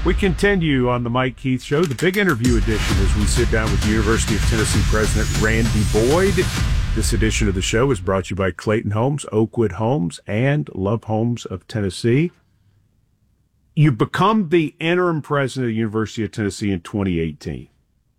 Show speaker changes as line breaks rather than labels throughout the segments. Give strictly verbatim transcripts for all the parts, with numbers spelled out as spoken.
We continue on the Mike Keith Show, the big interview edition, as we sit down with the University of Tennessee President Randy Boyd. This edition of the show is brought to you by Clayton Homes, Oakwood Homes, and Love Homes of Tennessee. You become the interim president of the University of Tennessee in twenty eighteen.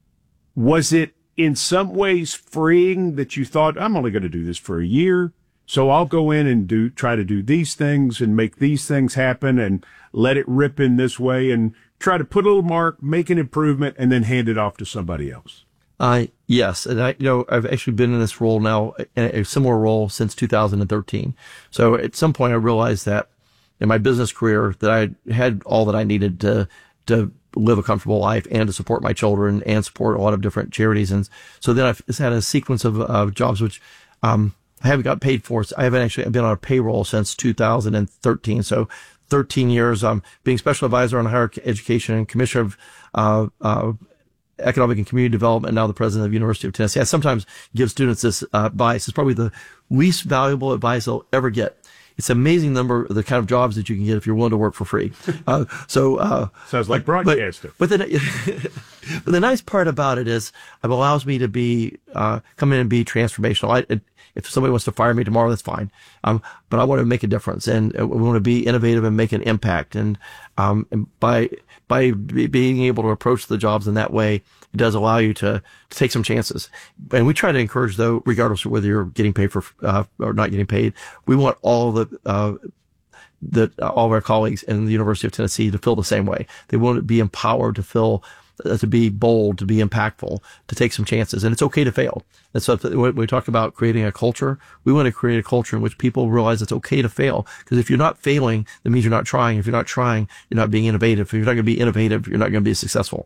Was it in some ways freeing that you thought, I'm only going to do this for a year, so I'll go in and do try to do these things and make these things happen and let it rip in this way and try to put a little mark, make an improvement, and then hand it off to somebody else?
Uh, yes. And I, you know, I've actually been in this role now, in a similar role since two thousand thirteen. So at some point I realized that in my business career that I had all that I needed to, to live a comfortable life and to support my children and support a lot of different charities. And so then I've had a sequence of uh, jobs, which, um, I haven't got paid for. I haven't actually been on a payroll since two thousand thirteen. So thirteen years, um, being special advisor on higher education and commissioner of, uh, uh, economic and community development, and now the president of the University of Tennessee. I sometimes give students this uh, advice. It's probably the least valuable advice they'll ever get. It's an amazing number of the kind of jobs that you can get if you're willing to work for free. Uh, so, uh,
sounds like broadcaster.
But, but, the, but the nice part about it is it allows me to be, uh, come in and be transformational. I, it, if somebody wants to fire me tomorrow, that's fine. Um, but I want to make a difference, and we want to be innovative and make an impact. And, um, and by, by being able to approach the jobs in that way, it does allow you to, to take some chances. And we try to encourage, though, regardless of whether you're getting paid for, uh, or not getting paid, we want all the, uh, the, all of our colleagues in the University of Tennessee to feel the same way. They want to be empowered to feel, uh, to be bold, to be impactful, to take some chances. And it's okay to fail. And so when we talk about creating a culture, we want to create a culture in which people realize it's okay to fail. Because if you're not failing, that means you're not trying. If you're not trying, you're not being innovative. If you're not going to be innovative, you're not going to be successful.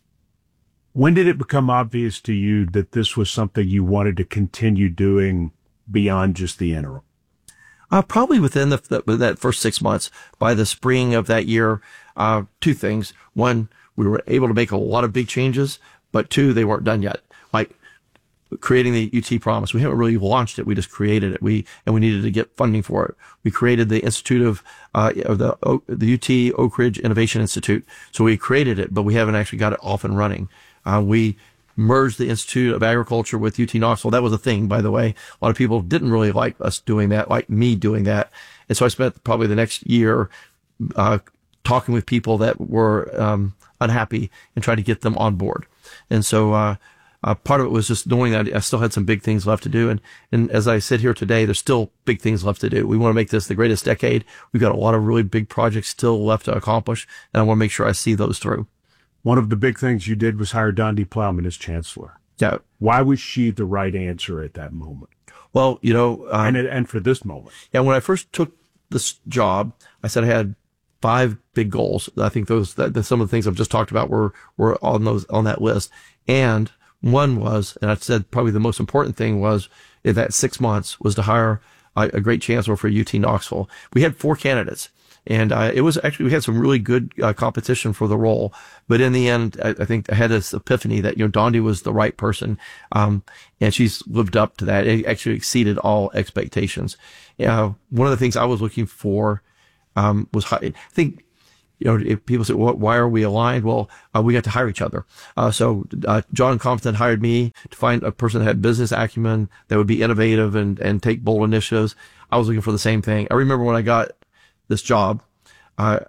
When did it become obvious to you that this was something you wanted to continue doing beyond just the interim?
Uh, probably within the, the, that first six months. By the spring of that year, uh, two things. One, we were able to make a lot of big changes, but two, they weren't done yet. Like creating the U T Promise. We haven't really launched it. We just created it. We, and we needed to get funding for it. We created the Institute of, uh, of the, the U T Oak Ridge Innovation Institute. So we created it, but we haven't actually got it off and running. Uh, we merged the Institute of Agriculture with U T Knoxville. That was a thing, by the way. A lot of people didn't really like us doing that, like me doing that. And so I spent probably the next year, uh, talking with people that were, um, unhappy and trying to get them on board. And so, uh, uh, part of it was just knowing that I still had some big things left to do. And, and as I sit here today, there's still big things left to do. We want to make this the greatest decade. We've got a lot of really big projects still left to accomplish, and I want to make sure I see those through.
One of the big things you did was hire Dondi Plowman as chancellor.
Yeah.
Why was she the right answer at that moment?
Well, you know, um,
and and for this moment.
Yeah, when I first took this job, I said I had five big goals. I think those that, that some of the things I've just talked about were were on those on that list. And one was, and I said probably the most important thing was in that six months was to hire a, a great chancellor for U T Knoxville. We had four candidates. And uh, it was actually, we had some really good uh, competition for the role. But in the end, I, I think I had this epiphany that, you know, Dondi was the right person. Um, and she's lived up to that. It actually exceeded all expectations. Uh, one of the things I was looking for, um, was, high, I think, you know, if people say, well, why are we aligned? Well, uh, we got to hire each other. Uh, so, uh, John Compton hired me to find a person that had business acumen, that would be innovative and, and take bold initiatives. I was looking for the same thing. I remember when I got this job, uh,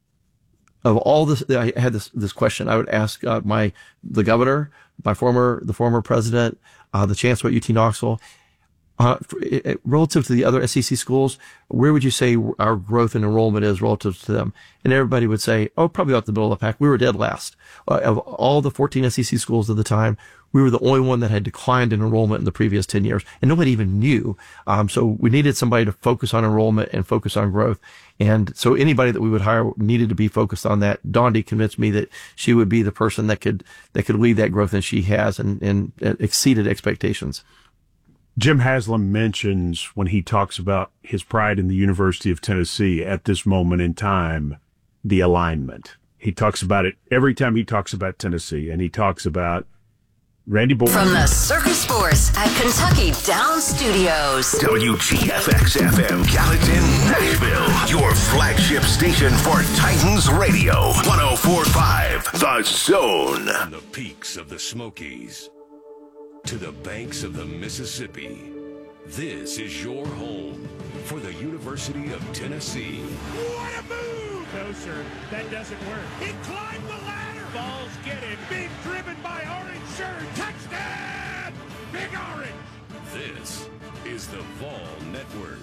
of all this, I had this, this question. I would ask, uh, my, the governor, my former, the former president, uh, the chancellor at U T Knoxville, uh, for, it, relative to the other S E C schools, where would you say our growth and enrollment is relative to them? And everybody would say, oh, probably out the middle of the pack. We were dead last. Uh, of all the fourteen S E C schools at the time, we were the only one that had declined in enrollment in the previous ten years, and nobody even knew. Um, so we needed somebody to focus on enrollment and focus on growth. And so anybody that we would hire needed to be focused on that. Dondi convinced me that she would be the person that could, that could lead that growth, and she has, and, and, and exceeded expectations.
Jim Haslam mentions when he talks about his pride in the University of Tennessee at this moment in time, the alignment. He talks about it every time he talks about Tennessee, and he talks about Randy Boyd.
From the Circus Sports at Kentucky Downs Studios.
W G F X F M Gallatin, Nashville. Your flagship station for Titans Radio. one oh four point five The Zone.
From the peaks of the Smokies to the banks of the Mississippi, this is your home for the University of Tennessee.
What a move! No, sir, that doesn't work. He climbed the ladder. Balls get it. Being driven by orange shirt. Touchdown! Big Orange!
This is the Vol Network.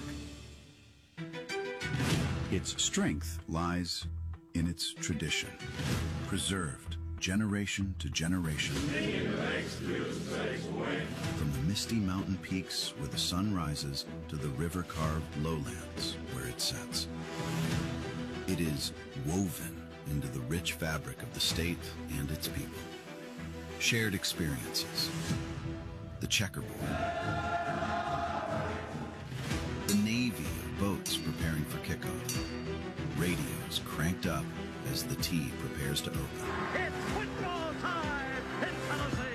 Its strength lies in its tradition, preserved generation to generation. From the misty mountain peaks where the sun rises to the river-carved lowlands where it sets. It is woven into the rich fabric of the state and its people. Shared experiences, the checkerboard, the navy of boats preparing for kickoff, radios cranked up as the tee prepares to open.
It's football time in Tennessee!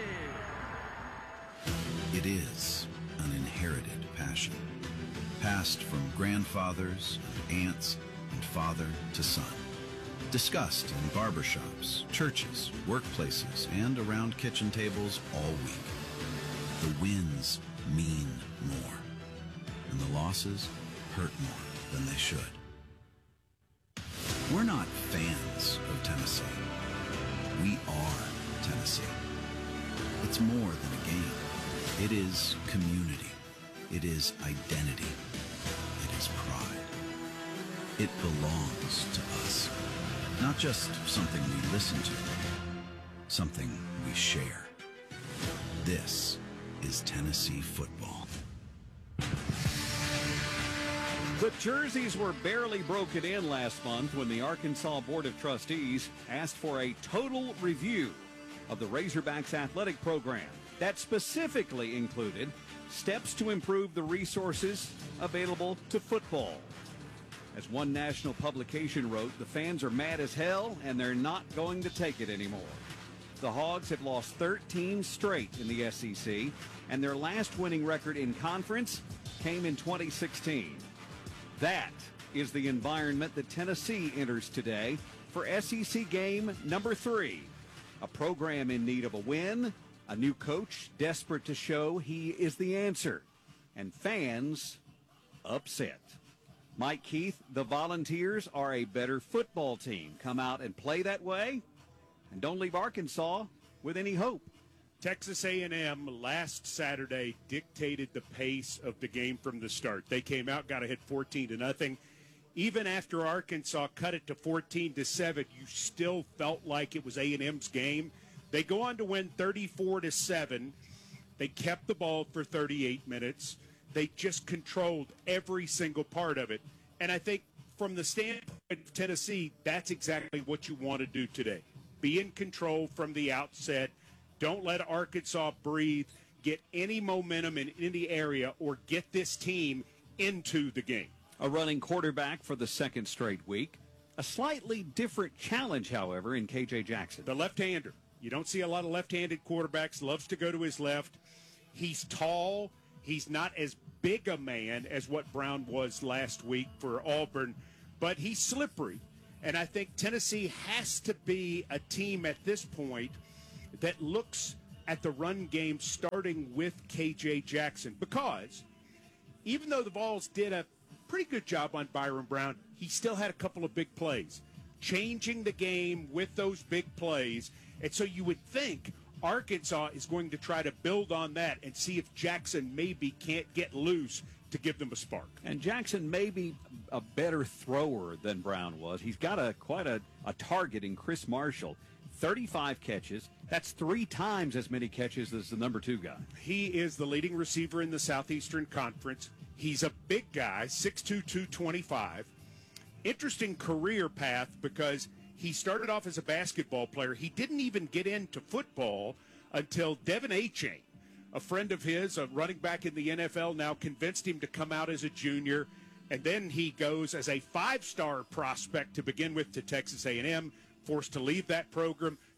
It is an inherited passion, passed from grandfathers and aunts and father to son. Discussed in barbershops, churches, workplaces, and around kitchen tables all week. The wins mean more, and the losses hurt more than they should. We're not fans of Tennessee. We are Tennessee. It's more than a game. It is community. It is identity. It is pride. It belongs to us. Not just something we listen to, something we share. This is Tennessee football.
The jerseys were barely broken in last month when the Arkansas Board of Trustees asked for a total review of the Razorbacks athletic program. That specifically included steps to improve the resources available to football. As one national publication wrote, the fans are mad as hell, and they're not going to take it anymore. The Hogs have lost thirteen straight in the S E C, and their last winning record in conference came in twenty sixteen. That is the environment that Tennessee enters today for S E C game number three. A program in need of a win, a new coach desperate to show he is the answer, and fans upset. Mike Keith, the Volunteers are a better football team. Come out and play that way, and don't leave Arkansas with any hope.
Texas A and M last Saturday dictated the pace of the game from the start. They came out, got ahead fourteen to nothing. Even after Arkansas cut it to fourteen to seven, you still felt like it was A and M's game. They go on to win thirty-four to seven. They kept the ball for thirty-eight minutes. They just controlled every single part of it. And I think from the standpoint of Tennessee, that's exactly what you want to do today. Be in control from the outset. Don't let Arkansas breathe. Get any momentum in any area or get this team into the game.
A running quarterback for the second straight week. A slightly different challenge, however, in K J Jackson.
The left-hander. You don't see a lot of left-handed quarterbacks. Loves to go to his left. He's tall. He's not as big a man as what Brown was last week for Auburn, but he's slippery. And I think Tennessee has to be a team at this point that looks at the run game starting with K J Jackson, because even though the Vols did a pretty good job on Byron Brown, he still had a couple of big plays, changing the game with those big plays. And so you would think Arkansas is going to try to build on that and see if Jackson maybe can't get loose to give them a spark.
And Jackson may be a better thrower than Brown was. He's got a quite a, a target in Chris Marshall. thirty-five catches. That's three times as many catches as the number two guy.
He is the leading receiver in the Southeastern Conference. He's a big guy, six two, two twenty-five. Interesting career path because he started off as a basketball player. He didn't even get into football until Devin Achane, a friend of his, a running back in the N F L, now convinced him to come out as a junior. And then he goes as a five-star prospect to begin with to Texas A and M, forced to leave that program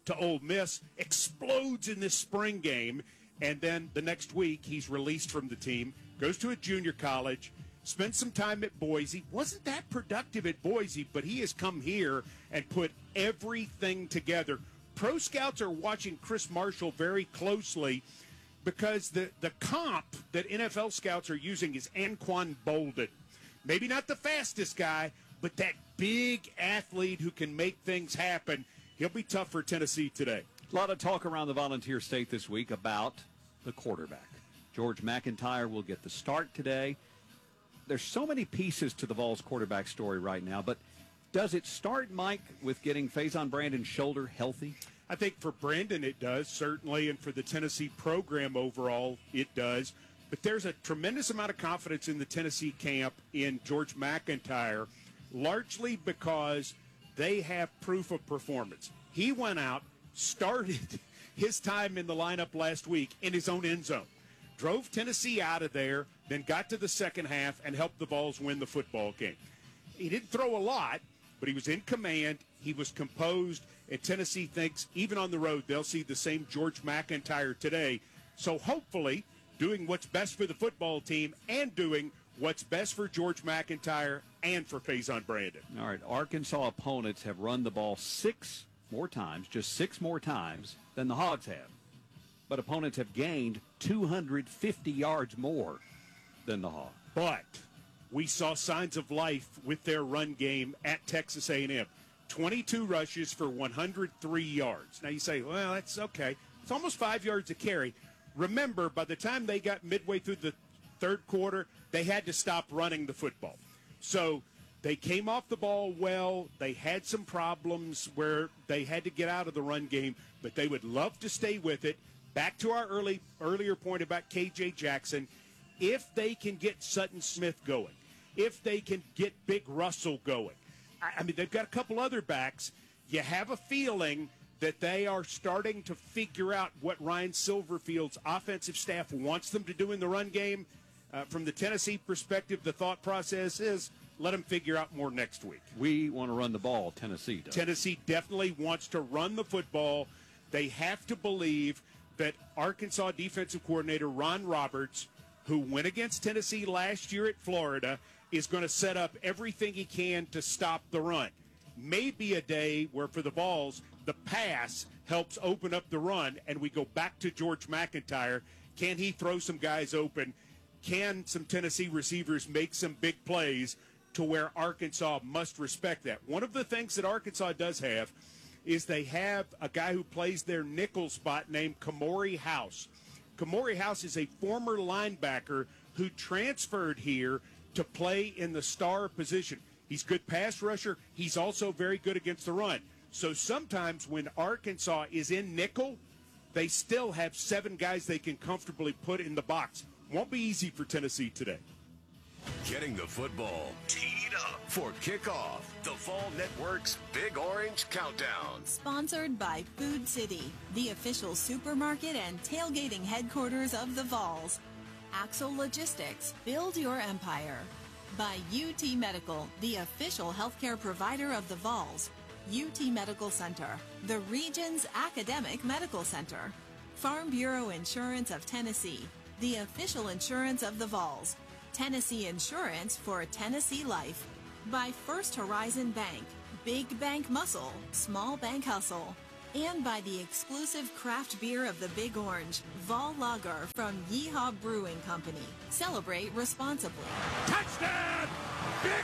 to Ole Miss, explodes in this spring game, and then the next week he's released from the team, goes to a junior college, spent some time at Boise. Wasn't that productive at Boise, but he has come here and put everything together. Pro scouts are watching Chris Marshall very closely because the, the comp that N F L scouts are using is Anquan Bolden. Maybe not the fastest guy, but that big athlete who can make things happen. He'll be tough for Tennessee today.
A lot of talk around the Volunteer State this week about the quarterback. George McIntyre will get the start today. There's so many pieces to the Vols quarterback story right now, but does it start, Mike, with getting Faison Brandon's shoulder healthy?
I think for Brandon it does, certainly, and for the Tennessee program overall it does. But there's a tremendous amount of confidence in the Tennessee camp in George McIntyre, largely because they have proof of performance. He went out, started his time in the lineup last week in his own end zone, drove Tennessee out of there, then got to the second half and helped the Vols win the football game. He didn't throw a lot, but he was in command. He was composed, and Tennessee thinks even on the road they'll see the same George McIntyre today. So hopefully doing what's best for the football team and doing what's best for George McIntyre and for Faison Brandon.
All right, Arkansas opponents have run the ball six more times, just six more times than the Hogs have. But opponents have gained two hundred fifty yards more than the Hogs.
But we saw signs of life with their run game at Texas A and M. twenty-two rushes for one hundred three yards. Now you say, well, that's okay. It's almost five yards a carry. Remember, by the time they got midway through the third quarter, they had to stop running the football. So they came off the ball well. They had some problems where they had to get out of the run game, but they would love to stay with it. Back to our early earlier point about K J Jackson, if they can get Sutton Smith going, if they can get Big Russell going, I mean, they've got a couple other backs. You have a feeling that they are starting to figure out what Ryan Silverfield's offensive staff wants them to do in the run game. Uh, from the Tennessee perspective, the thought process is let them figure out more next week.
We want to run the ball, Tennessee does.
Tennessee definitely wants to run the football. They have to believe that Arkansas defensive coordinator Ron Roberts, who went against Tennessee last year at Florida, is going to set up everything he can to stop the run. Maybe a day where for the Vols, the pass helps open up the run, and we go back to George McIntyre. Can he throw some guys open? Can some Tennessee receivers make some big plays to where Arkansas must respect that? One of the things that Arkansas does have is they have a guy who plays their nickel spot named Kamori House. Kamori House is a former linebacker who transferred here to play in the star position. He's a good pass rusher. He's also very good against the run. So sometimes when Arkansas is in nickel, they still have seven guys they can comfortably put in the box. Won't be easy for Tennessee today.
Getting the football teed up for kickoff. The Vol Network's Big Orange Countdown.
Sponsored by Food City, the official supermarket and tailgating headquarters of the Vols. Axel Logistics, build your empire. By U T Medical, the official healthcare provider of the Vols. U T Medical Center, the region's academic medical center. Farm Bureau Insurance of Tennessee, the official insurance of the Vols. Tennessee Insurance for Tennessee Life. By First Horizon Bank, big bank muscle, small bank hustle. And by the exclusive craft beer of the Big Orange, Vol Lager from Yeehaw Brewing Company. Celebrate responsibly.
Touchdown, Big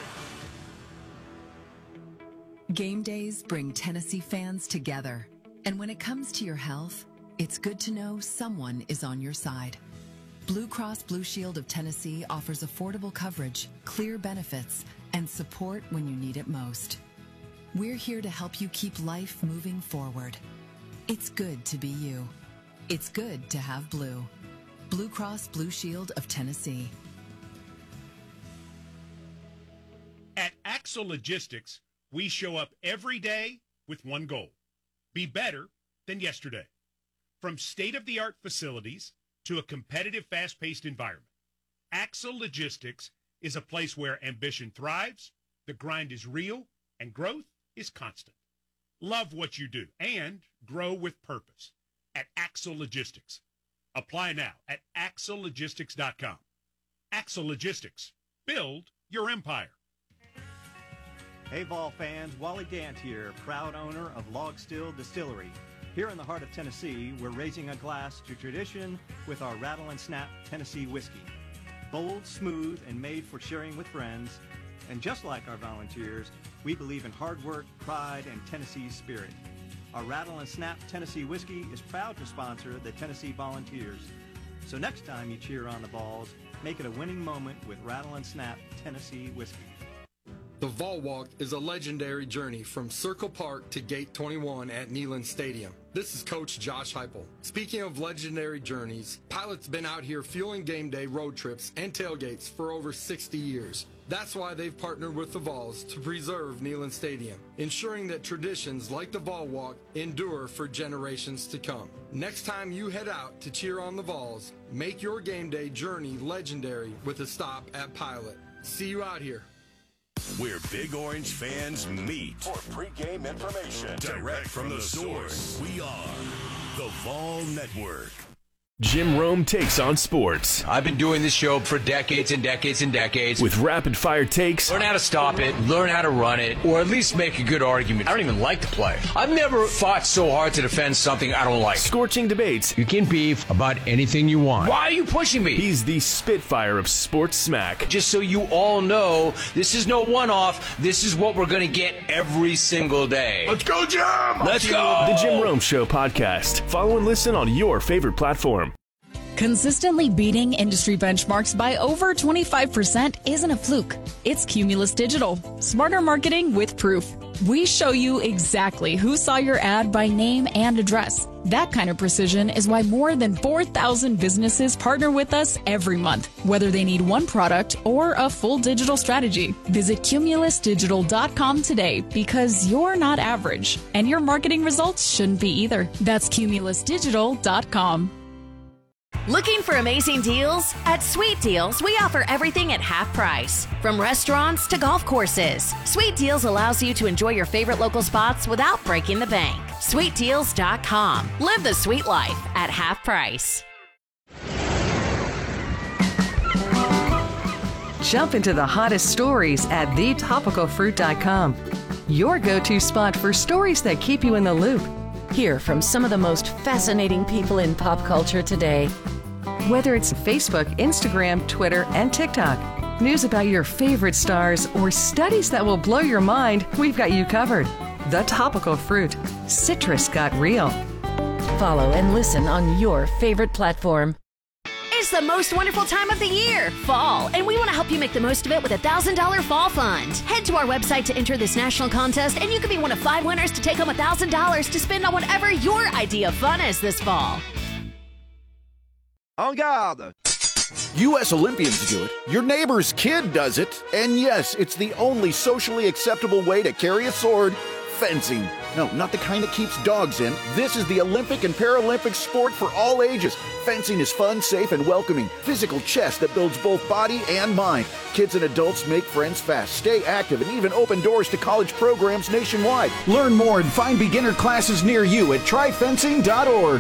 Orange!
Game days bring Tennessee fans together. And when it comes to your health, it's good to know someone is on your side. Blue Cross Blue Shield of Tennessee offers affordable coverage, clear benefits, and support when you need it most. We're here to help you keep life moving forward. It's good to be you. It's good to have blue. Blue Cross Blue Shield of Tennessee.
At Axel Logistics, we show up every day with one goal: be better than yesterday. From state-of-the-art facilities to a competitive, fast-paced environment, Axel Logistics is a place where ambition thrives, the grind is real, and growth is constant.
love what you do, and grow with purpose at Axel Logistics. Apply now at axel logistics dot com. Axel Logistics. Build your empire.
Hey, Vol fans, Wally Gant here, proud owner of Log Still Distillery. Here in the heart of Tennessee, we're raising a glass to tradition with our Rattle and Snap Tennessee whiskey. Bold, smooth, and made for sharing with friends. And just like our volunteers, we believe in hard work, pride, and Tennessee spirit. Our Rattle and Snap Tennessee whiskey is proud to sponsor the Tennessee Volunteers. So next time you cheer on the Vols, make it a winning moment with Rattle and Snap Tennessee whiskey.
The Vol Walk is a legendary journey from Circle Park to Gate twenty-one at Neyland Stadium. This is Coach Josh Heupel. Speaking of legendary journeys, Pilot's been out here fueling game day road trips and tailgates for over sixty years. That's why they've partnered with the Vols to preserve Neyland Stadium, ensuring that traditions like the Vol Walk endure for generations to come. Next time you head out to cheer on the Vols, make your game day journey legendary with a stop at Pilot. See you out here.
Where Big Orange fans meet for pregame information direct from the source. We are the Vol Network.
Jim Rome takes on sports.
I've been doing this show for decades and decades and decades.
With rapid-fire takes.
Learn how to stop it, learn how to run it, or at least make a good argument. I don't even like the play. I've never fought so hard to defend something I don't like.
Scorching debates.
You can beef about anything you want. Why are you pushing me?
He's the Spitfire of sports smack.
Just so you all know, this is no one-off. This is what we're going to get every single day.
Let's go, Jim!
Let's go!
The Jim Rome Show podcast. Follow and listen on your favorite platform.
Consistently beating industry benchmarks by over twenty-five percent isn't a fluke. It's Cumulus Digital. Smarter marketing with proof. We show you exactly who saw your ad by name and address. That kind of precision is why more than four thousand businesses partner with us every month, whether they need one product or a full digital strategy. Visit cumulus digital dot com today because you're not average, and your marketing results shouldn't be either. That's cumulus digital dot com.
Looking for amazing deals? At Sweet Deals, we offer everything at half price. From restaurants to golf courses, Sweet Deals allows you to enjoy your favorite local spots without breaking the bank. sweet deals dot com. Live the sweet life at half price.
Jump into the hottest stories at the topical fruit dot com. Your go-to spot for stories that keep you in the loop.
Hear from some of the most fascinating people in pop culture today.
Whether it's Facebook, Instagram, Twitter, and TikTok, news about your favorite stars, or studies that will blow your mind, we've got you covered. The Topical Fruit. Citrus got real.
Follow and listen on your favorite platform. It's the most wonderful time of the year, fall, and we want to help you make the most of it with a one thousand dollars Fall Fund. Head to our website to enter this national contest, and you can be one of five winners to take home one thousand dollars to spend on whatever your idea of fun is this fall.
En garde! U S Olympians do it, your neighbor's kid does it, and yes, it's the only socially acceptable way to carry a sword, fencing. No, not the kind that keeps dogs in. This is the Olympic and Paralympic sport for all ages. Fencing is fun, safe, and welcoming. Physical chess that builds both body and mind. Kids and adults make friends fast, stay active, and even open doors to college programs nationwide. Learn more and find beginner classes near you at try fencing dot org.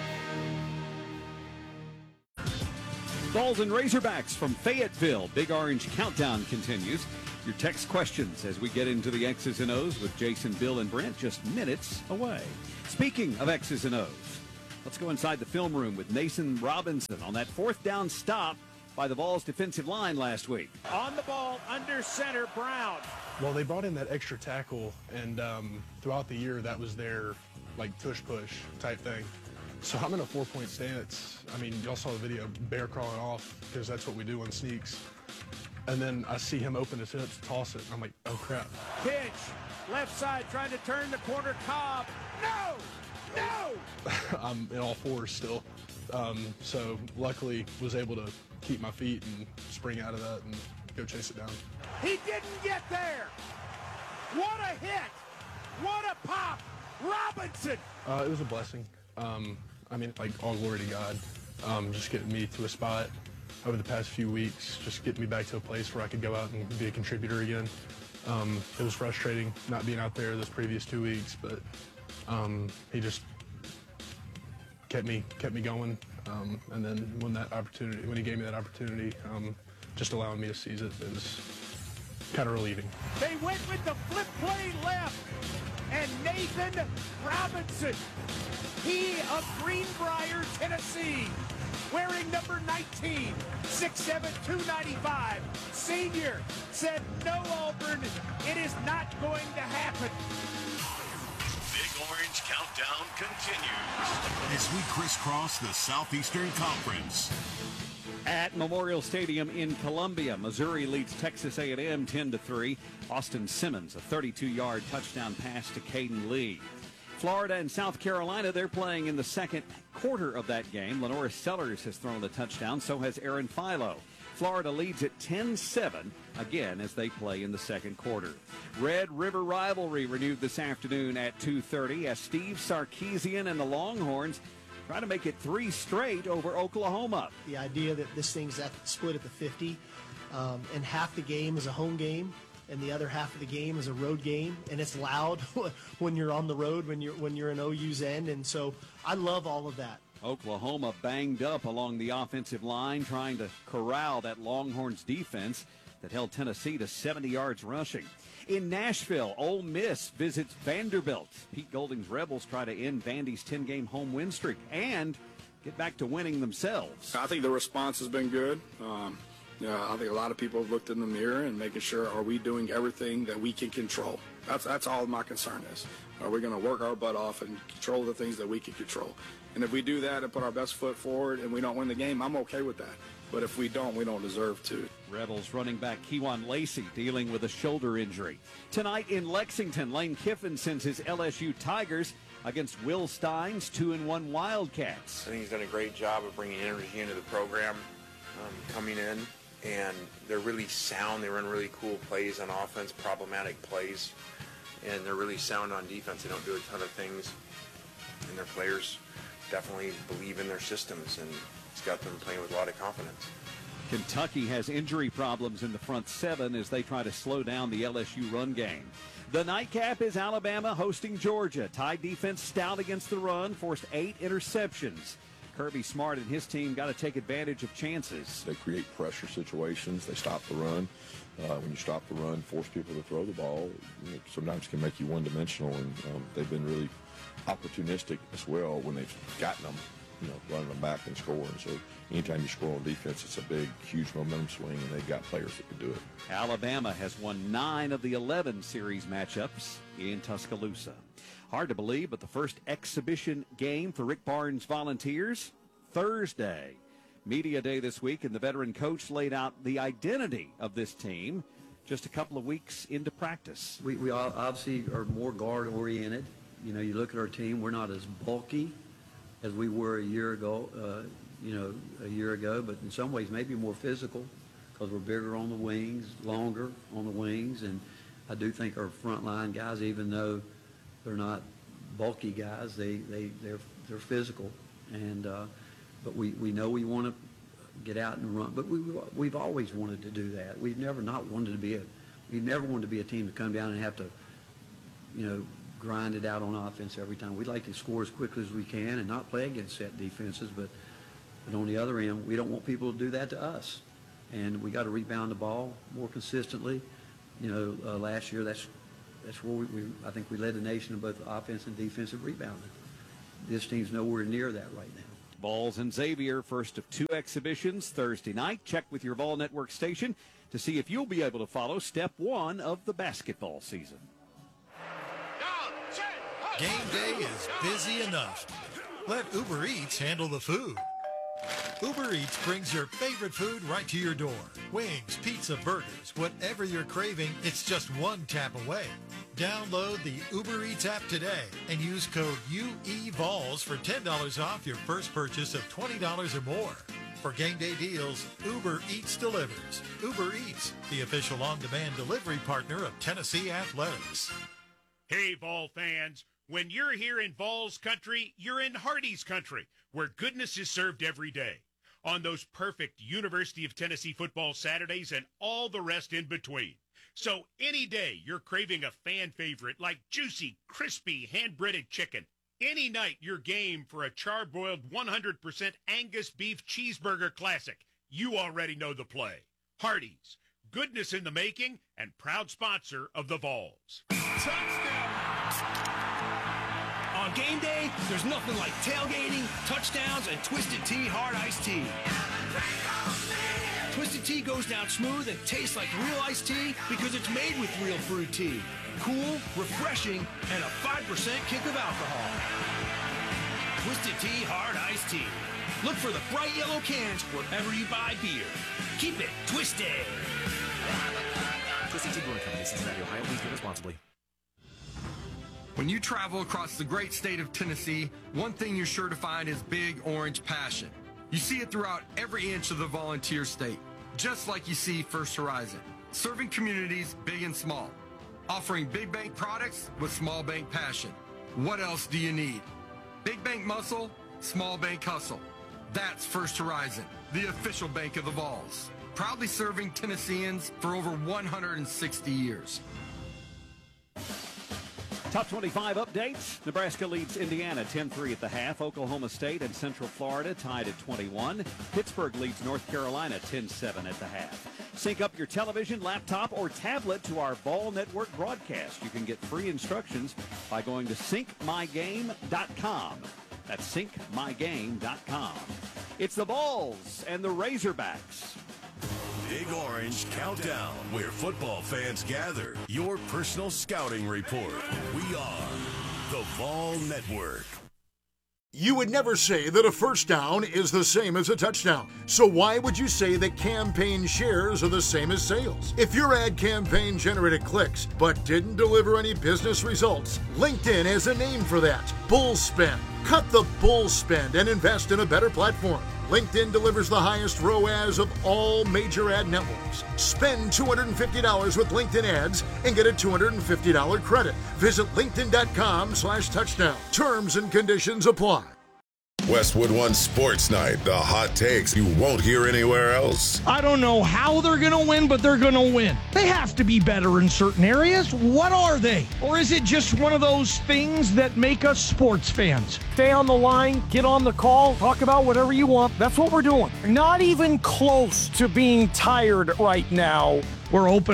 Vols and Razorbacks from Fayetteville. Big Orange Countdown continues. Your text questions as we get into the X's and O's with Jason, Bill, and Brent just minutes away. Speaking of X's and O's, let's go inside the film room with Nathan Robinson on that fourth down stop by the Vols defensive line last week.
On the ball, under center, Brown.
Well, they brought in that extra tackle, and um, throughout the year, that was their, like, tush-push type thing. So I'm in a four-point stance. I mean, y'all saw the video, bear crawling off, because that's what we do on sneaks. And then I see him open his hips, toss it. I'm like, oh, crap.
Pitch, left side, trying to turn the corner, Cobb. No! No!
I'm in all fours still. Um, so luckily was able to keep my feet and spring out of that and go chase it down.
He didn't get there! What a hit! What a pop! Robinson!
Uh, it was a blessing. Um, I mean, like, all glory to God. Um, just getting me to a spot over the past few weeks, just getting me back to a place where I could go out and be a contributor again. Um, it was frustrating not being out there those previous two weeks, but um, he just kept me kept me going. Um, and then when that opportunity, when he gave me that opportunity, um, just allowing me to seize it, it was kind of relieving.
They went with the flip play left, and Nathan Robinson, he of Greenbrier, Tennessee, wearing number nineteen, six seven, two ninety-five, senior, said, "No, Auburn, it is not going to happen."
Big Orange Countdown continues as we crisscross the Southeastern Conference.
At Memorial Stadium in Columbia, Missouri leads Texas A and M ten to three. Austin Simmons, a thirty-two yard touchdown pass to Caden Lee. Florida and South Carolina, they're playing in the second quarter of that game. Lenora Sellers has thrown a touchdown, so has Aaron Philo. Florida leads at ten seven, again, as they play in the second quarter. Red River rivalry renewed this afternoon at two thirty as Steve Sarkisian and the Longhorns try to make it three straight over Oklahoma.
The idea that this thing's at, split at the fifty, um, and half the game is a home game, and the other half of the game is a road game, and it's loud when you're on the road, when you're when you're in O U's end, and so I love all of that.
Oklahoma banged up along the offensive line, trying to corral that Longhorns defense that held Tennessee to seventy yards rushing. In Nashville, Ole Miss visits Vanderbilt. Pete Golding's Rebels try to end Vandy's ten-game home win streak and get back to winning themselves.
I think the response has been good. Um, yeah, I think a lot of people have looked in the mirror and making sure, are we doing everything that we can control? That's that's all my concern is. Are we going to work our butt off and control the things that we can control? And if we do that and put our best foot forward and we don't win the game, I'm okay with that. But if we don't, we don't deserve to.
Rebels running back Kewan Lacey dealing with a shoulder injury. Tonight in Lexington, Lane Kiffin sends his L S U Tigers against Will Stein's two and one Wildcats.
I think he's done a great job of bringing energy into the program, um, coming in, and they're really sound. They run really cool plays on offense, problematic plays, and they're really sound on defense. They don't do a ton of things, and their players definitely believe in their systems, and it's got them playing with a lot of confidence.
Kentucky has injury problems in the front seven as they try to slow down the L S U run game. The nightcap is Alabama hosting Georgia. Tide defense stout against the run, forced eight interceptions. Kirby Smart and his team got to take advantage of chances.
They create pressure situations. They stop the run. Uh, when you stop the run, force people to throw the ball, you know, sometimes can make you one-dimensional, and um, they've been really opportunistic as well when they've gotten them, you know, running them back and scoring. So anytime you score on defense, it's a big, huge momentum swing, and they've got players that can do it.
Alabama has won nine of the eleven series matchups in Tuscaloosa. Hard to believe, but the first exhibition game for Rick Barnes Volunteers, Thursday. Media day this week, and the veteran coach laid out the identity of this team just a couple of weeks into practice.
We, we obviously are more guard-oriented. You know, you look at our team, we're not as bulky as we were a year ago, uh, you know, a year ago, but in some ways maybe more physical because we're bigger on the wings, longer on the wings, and I do think our frontline guys, even though they're not bulky guys, they, they, they're, they're physical, and uh, but we, we know we want to get out and run, but we, we've always wanted to do that. We've never not wanted to be a, we've never wanted to be a team to come down and have to, you know, grind it out on offense every time. We'd like to score as quickly as we can and not play against set defenses, but, but on the other end, we don't want people to do that to us. And we got to rebound the ball more consistently. You know, uh, last year, that's that's where we, we, I think we led the nation in both offense and defensive rebounding. This team's nowhere near that right now.
Vols and Xavier, first of two exhibitions Thursday night. Check with your Vol Network station to see if you'll be able to follow step one of the basketball season.
Game day is busy enough. Let Uber Eats handle the food. Uber Eats brings your favorite food right to your door. Wings, pizza, burgers, whatever you're craving, it's just one tap away. Download the Uber Eats app today and use code U E V O L S for ten dollars off your first purchase of twenty dollars or more. For game day deals, Uber Eats delivers. Uber Eats, the official on-demand delivery partner of Tennessee Athletics.
Hey, Vol fans. When you're here in Vols country, you're in Hardy's country, where goodness is served every day. On those perfect University of Tennessee football Saturdays and all the rest in between. So any day you're craving a fan favorite like juicy, crispy, hand-breaded chicken, any night you're game for a charbroiled one hundred percent Angus beef cheeseburger classic, you already know the play. Hardee's, goodness in the making and proud sponsor of the Vols.
On game day, there's nothing like tailgating, touchdowns, and Twisted Tea Hard Iced Tea. Twisted Tea goes down smooth and tastes like real iced tea because it's made with real fruit tea. Cool, refreshing, and a five percent kick of alcohol. Twisted Tea Hard Iced Tea. Look for the bright yellow cans wherever you buy beer. Keep it twisted.
Twisted Tea Brewing Company, Cincinnati, Ohio. Please drink responsibly.
When you travel across the great state of Tennessee, one thing you're sure to find is Big Orange passion. You see it throughout every inch of the volunteer state, just like you see First Horizon, serving communities big and small, offering big bank products with small bank passion. What else do you need? Big bank muscle, small bank hustle. That's First Horizon, the official bank of the Vols, proudly serving Tennesseans for over one hundred sixty years.
Top twenty-five updates. Nebraska leads Indiana ten three at the half. Oklahoma State and Central Florida tied at twenty-one. Pittsburgh leads North Carolina ten seven at the half. Sync up your television, laptop, or tablet to our Ball Network broadcast. You can get free instructions by going to sync my game dot com. That's sync my game dot com. It's the Vols and the Razorbacks.
Big Orange Countdown, where football fans gather. Your personal scouting report. We are the Vol Network.
You would never say that a first down is the same as a touchdown. So why would you say that campaign shares are the same as sales? If your ad campaign generated clicks but didn't deliver any business results, LinkedIn has a name for that. Bull spend. Cut the bull spend and invest in a better platform. LinkedIn delivers the highest R O A S of all major ad networks. Spend two hundred fifty dollars with LinkedIn ads and get a two hundred fifty dollars credit. Visit linkedin.com slash touchdown. Terms and conditions apply.
Westwood One Sports Night, the hot takes you won't hear anywhere else.
I don't know how they're going to win, but they're going to win. They have to be better in certain areas. What are they? Or is it just one of those things that make us sports fans? Stay on the line, get on the call, talk about whatever you want. That's what we're doing. Not even close to being tired right now. We're open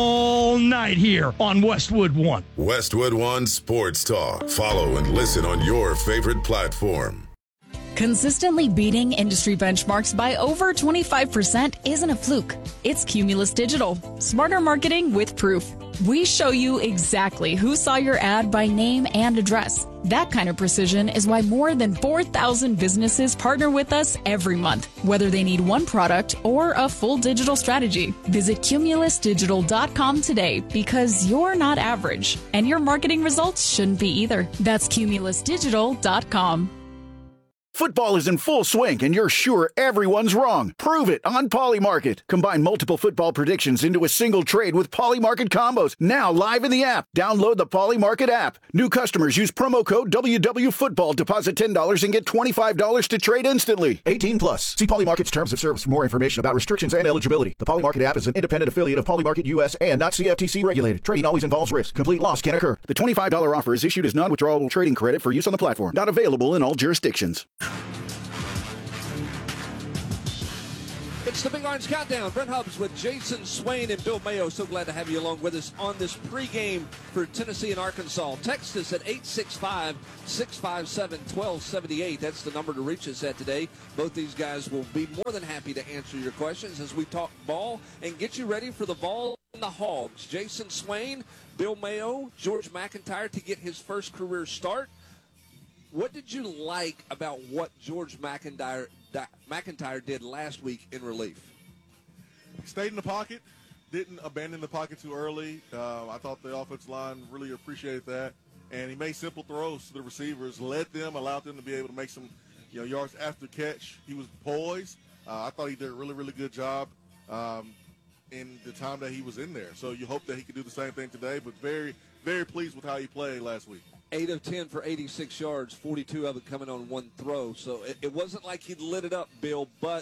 all night here on Westwood One.
Westwood One Sports Talk. Follow and listen on your favorite platform.
Consistently beating industry benchmarks by over twenty-five percent isn't a fluke. It's Cumulus Digital. Smarter marketing with proof. We show you exactly who saw your ad by name and address. That kind of precision is why more than four thousand businesses partner with us every month, whether they need one product or a full digital strategy. Visit cumulus digital dot com today because you're not average, and your marketing results shouldn't be either. That's cumulus digital dot com.
Football is in full swing, and you're sure everyone's wrong. Prove it on Polymarket. Combine multiple football predictions into a single trade with Polymarket combos. Now live in the app. Download the Polymarket app. New customers use promo code W W Football. Deposit ten dollars and get twenty-five dollars to trade instantly. eighteen plus. See Polymarket's terms of service for more information about restrictions and eligibility. The Polymarket app is an independent affiliate of Polymarket U S and not C F T C regulated. Trading always involves risk. Complete loss can occur. The twenty-five dollars offer is issued as non-withdrawable trading credit for use on the platform. Not available in all jurisdictions.
It's the Big Orange Countdown. Brent Hubbs with Jason Swain and Bill Mayo. So glad to have you along with us on this pregame for Tennessee and Arkansas. Text us at eight six five, six five seven, one two seven eight. That's the number to reach us at today. Both these guys will be more than happy to answer your questions as we talk ball and get you ready for the Vol and the Hogs. Jason Swain, Bill Mayo, George McIntyre to get his first career start. What did you like about what George McIntyre, McIntyre did last week in relief?
He stayed in the pocket, didn't abandon the pocket too early. Uh, I thought the offensive line really appreciated that. And he made simple throws to the receivers, led them, allowed them to be able to make some you know, yards after catch. He was poised. Uh, I thought he did a really, really good job um, in the time that he was in there. So you hope that he could do the same thing today, but very, very pleased with how he played last week.
eight of ten for eighty-six yards, forty-two of it coming on one throw. So it, it wasn't like he lit it up, Bill, but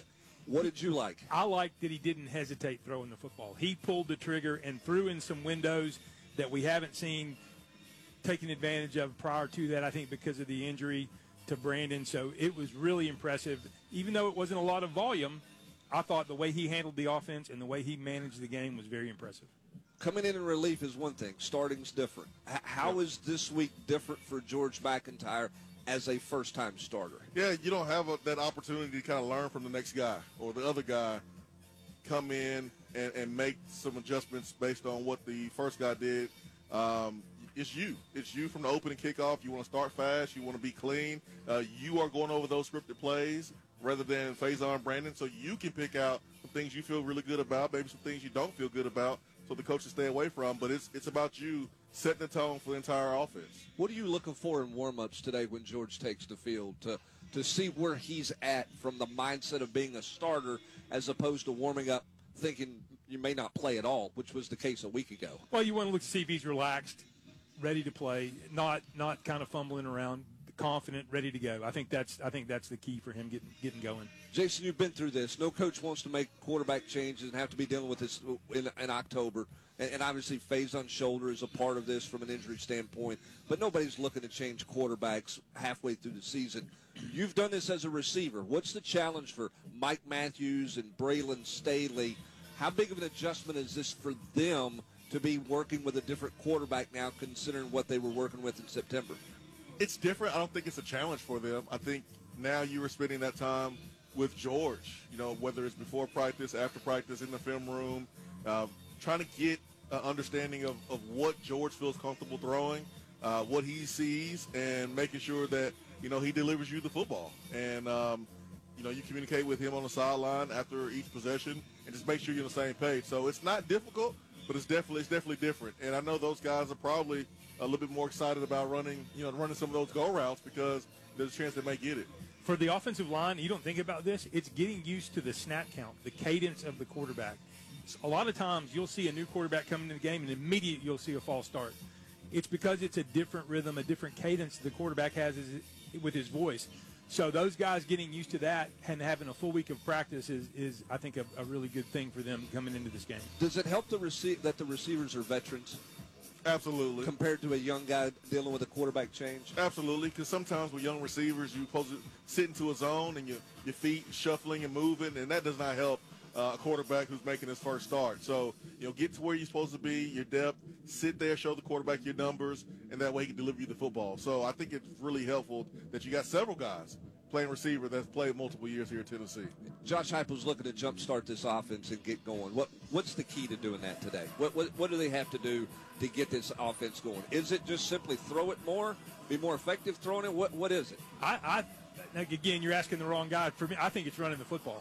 What did you like?
I liked that he didn't hesitate throwing the football. He pulled the trigger and threw in some windows that we haven't seen taken advantage of prior to that, I think, because of the injury to Brandon. So it was really impressive. Even though it wasn't a lot of volume, I thought the way he handled the offense and the way he managed the game was very impressive.
Coming in in relief is one thing. Starting's different. H- how is this week different for George McIntyre as a first-time starter?
Yeah, you don't have a, that opportunity to kind of learn from the next guy or the other guy, come in and, and make some adjustments based on what the first guy did. Um, it's you. It's you from the opening kickoff. You want to start fast. You want to be clean. Uh, you are going over those scripted plays rather than Faison Brandon, so you can pick out some things you feel really good about, maybe some things you don't feel good about, so the coaches stay away from. But it's it's about you setting the tone for the entire offense.
What are you looking for in warm-ups today when George takes the field to to see where he's at from the mindset of being a starter as opposed to warming up thinking you may not play at all, which was the case a week ago?
Well, you want to look to see if he's relaxed, ready to play, not not kind of fumbling around, confident, ready to go. I think that's I think that's the key for him getting getting going.
Jason, you've been through this. No coach wants to make quarterback changes and have to be dealing with this in, in October. And, and obviously, Faison's shoulder is a part of this from an injury standpoint. But nobody's looking to change quarterbacks halfway through the season. You've done this as a receiver. What's the challenge for Mike Matthews and Braylon Staley? How big of an adjustment is this for them to be working with a different quarterback now, considering what they were working with in September?
It's different. I don't think it's a challenge for them. I think now you were spending that time with George, you know, whether it's before practice, after practice, in the film room, uh, trying to get an understanding of, of what George feels comfortable throwing, uh, what he sees, and making sure that, you know, he delivers you the football. And, um, you know, you communicate with him on the sideline after each possession and just make sure you're on the same page. So it's not difficult, but it's definitely it's definitely different. And I know those guys are probably a little bit more excited about running, you know, running some of those go routes because there's a chance they may get it.
For the offensive line, you don't think about this, it's getting used to the snap count, the cadence of the quarterback. A lot of times you'll see a new quarterback come into the game and immediately you'll see a false start. It's because it's a different rhythm, a different cadence the quarterback has with his voice. So those guys getting used to that and having a full week of practice is, is I think, a, a really good thing for them coming into this game.
Does it help the rece- that the receivers are veterans?
Absolutely.
Compared to a young guy dealing with a quarterback change?
Absolutely, because sometimes with young receivers, you're supposed to sit into a zone and your, your feet shuffling and moving, and that does not help uh, a quarterback who's making his first start. So, you know, get to where you're supposed to be, your depth, sit there, show the quarterback your numbers, and that way he can deliver you the football. So I think it's really helpful that you got several guys playing receiver that's played multiple years here in Tennessee.
Josh Heupel's looking to jumpstart this offense and get going. What What's the key to doing that today? What, what What do they have to do to get this offense going? Is it just simply throw it more, be more effective throwing it? What What is it?
I, I again, you're asking the wrong guy. For me, I think it's running the football.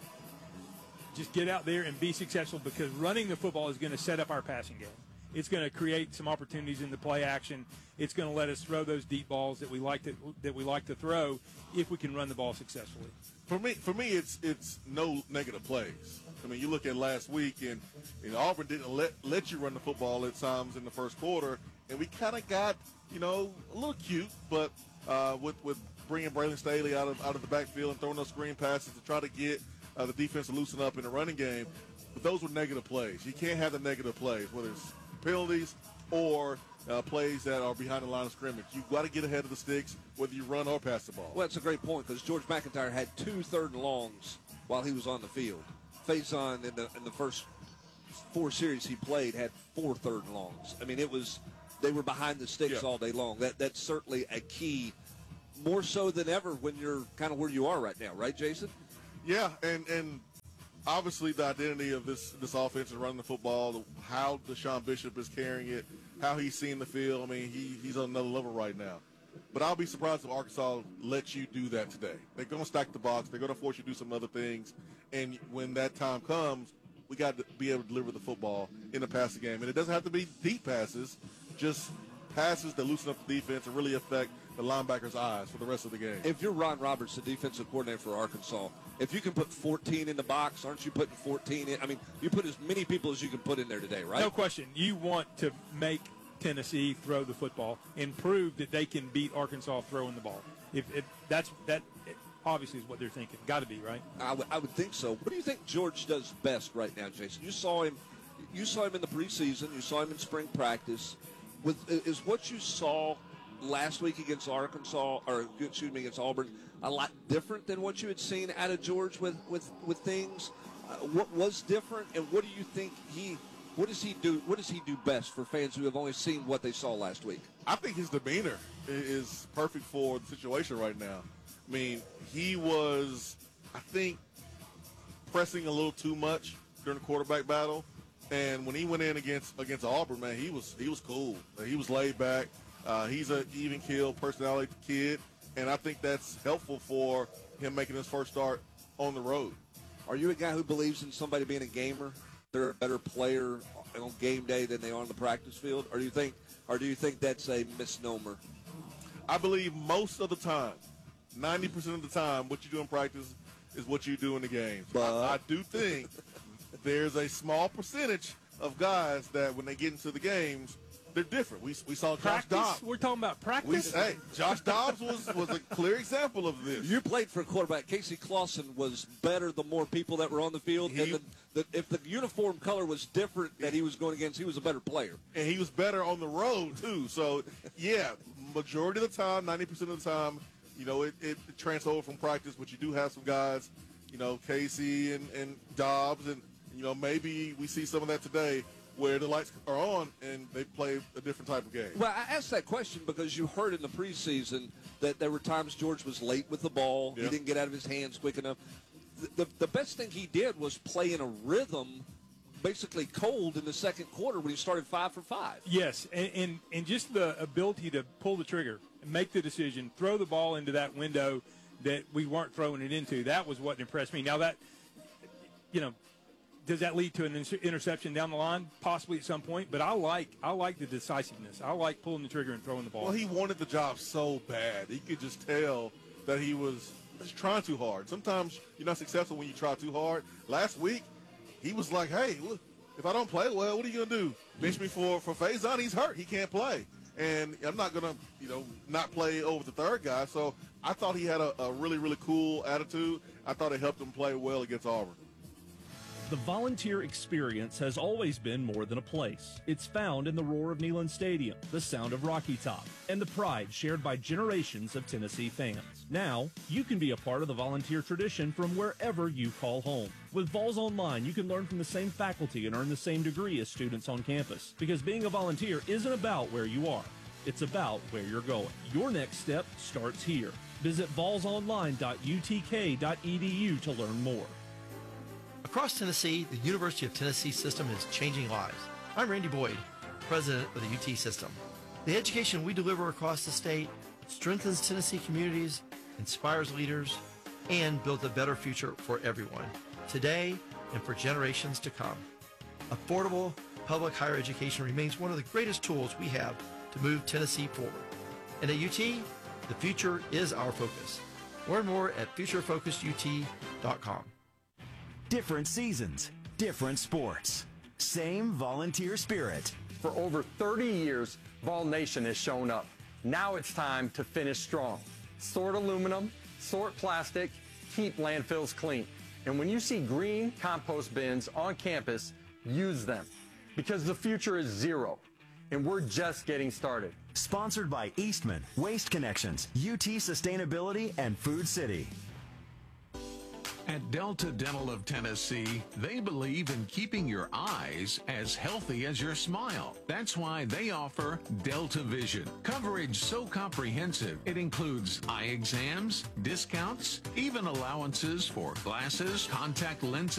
Just get out there and be successful, because running the football is going to set up our passing game. It's going to create some opportunities in the play action. It's going to let us throw those deep balls that we like to that we like to throw if we can run the ball successfully.
For me, for me, it's it's no negative plays. I mean, you look at last week, and you know, Auburn didn't let let you run the football at times in the first quarter, and we kind of got, you know, a little cute, but uh, with with bringing Braylon Staley out of out of the backfield and throwing those screen passes to try to get uh, the defense to loosen up in the running game. But those were negative plays. You can't have the negative plays, whether it's penalties or uh, plays that are behind the line of scrimmage. You've got to get ahead of the sticks, whether you run or pass the ball.
Well, that's a great point, because George McIntyre had two third and longs while he was on the field. Faison in the in the first four series he played had four third and longs. I mean, it was they were behind the sticks yeah. all day long. That that's certainly a key, more so than ever when you're kind of where you are right now, right, Jason?
Yeah, and and. Obviously, the identity of this this offense is running the football, how Deshaun Bishop is carrying it, how he's seeing the field. I mean, he, he's on another level right now. But I'll be surprised if Arkansas lets you do that today. They're going to stack the box. They're going to force you to do some other things. And when that time comes, we got to be able to deliver the football in the passing game. And it doesn't have to be deep passes, just passes that loosen up the defense and really affect the linebackers' eyes for the rest of the game.
If you're Ron Roberts, the defensive coordinator for Arkansas, if you can put fourteen in the box, aren't you putting fourteen in? I mean, you put as many people as you can put in there today, right?
No question. You want to make Tennessee throw the football and prove that they can beat Arkansas throwing the ball. If, if that's that, obviously is what they're thinking. Got to be, right?
I, w- I would think so. What do you think George does best right now, Jason? You saw him. You saw him in the preseason. You saw him in spring practice. With is what you saw last week against Arkansas, or excuse me, against Auburn, a lot different than what you had seen out of George with with with things. Uh, what was different, and what do you think he? What does he do? What does he do best for fans who have only seen what they saw last week?
I think his demeanor is perfect for the situation right now. I mean, he was, I think, pressing a little too much during the quarterback battle, and when he went in against against Auburn, man, he was he was cool. He was laid back. Uh, he's an even keel personality kid, and I think that's helpful for him making his first start on the road.
Are you a guy who believes in somebody being a gamer? They're a better player on game day than they are on the practice field, or do you think, or do you think that's a misnomer?
I believe most of the time, ninety percent of the time, what you do in practice is what you do in the games. But I, I do think there's a small percentage of guys that when they get into the games, they're different. We we saw
Practice?
Josh Dobbs.
We're talking about practice?
We, hey, Josh Dobbs was, was a clear example of this.
You played for a quarterback. Casey Clausen was better the more people that were on the field.
He,
and the, the, if the uniform color was different that he was going against, he was a better player.
And he was better on the road, too. So, yeah, majority of the time, ninety percent of the time, you know, it, it, it transfers over from practice, but you do have some guys, you know, Casey and, and Dobbs, and, you know, maybe we see some of that today, where the lights are on and they play a different type of game.
Well, I asked that question because you heard in the preseason that there were times George was late with the ball.
Yeah.
He didn't get out of his hands quick enough. The, the, the best thing he did was play in a rhythm, basically cold in the second quarter when he started five for five.
Yes, and, and, and just the ability to pull the trigger, make the decision, throw the ball into that window that we weren't throwing it into. That was what impressed me. Now that, you know, does that lead to an inter- interception down the line? Possibly at some point. But I like I like the decisiveness. I like pulling the trigger and throwing the ball.
Well, he wanted the job so bad. You could just tell that he was just trying too hard. Sometimes you're not successful when you try too hard. Last week, he was like, hey, look, if I don't play well, what are you going to do? Bench me for, for Faison? He's hurt. He can't play. And I'm not going to, you know, not play over the third guy. So I thought he had a, a really, really cool attitude. I thought it helped him play well against Auburn.
The Volunteer experience has always been more than a place. It's found in the roar of Neyland Stadium, the sound of Rocky Top, and the pride shared by generations of Tennessee fans. Now, you can be a part of the Volunteer tradition from wherever you call home. With Vols Online, you can learn from the same faculty and earn the same degree as students on campus. Because being a volunteer isn't about where you are. It's about where you're going. Your next step starts here. Visit vols online dot u t k dot e d u to learn more.
Across Tennessee, the University of Tennessee system is changing lives. I'm Randy Boyd, president of the U T system. The education we deliver across the state strengthens Tennessee communities, inspires leaders, and builds a better future for everyone, today and for generations to come. Affordable public higher education remains one of the greatest tools we have to move Tennessee forward. And at U T, the future is our focus. Learn more at future focused u t dot com.
Different seasons, different sports. Same volunteer spirit.
For over thirty years, Vol Nation has shown up. Now it's time to finish strong. Sort aluminum, sort plastic, keep landfills clean. And when you see green compost bins on campus, use them. Because the future is zero, and we're just getting started.
Sponsored by Eastman, Waste Connections, U T Sustainability, and Food City.
At Delta Dental of Tennessee, they believe in keeping your eyes as healthy as your smile. That's why they offer Delta Vision. Coverage so comprehensive, it includes eye exams, discounts, even allowances for glasses, contact lenses,